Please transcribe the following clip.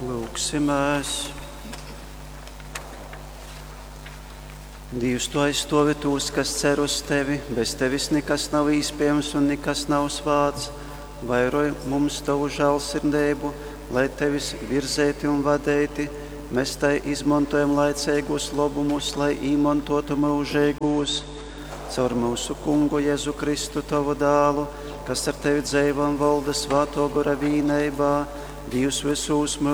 Lūksimies. Dievs, tu aizstāvi tos, kas cer uz tevi, bez tevis nekas nav iespējams un nekas nav svāts. Vairoj mums tavu žēlsirdību, lai tevis virzēti un vadēti, mēs tai izmantojam laicīgus labumus, lai īmantotu mūžīgos. Caur mūsu Kungu Jēzu Kristu, tavu dēlu, kas ar tevi dzīvo un valda svētā gara vienībā, Dievs visus mūžus.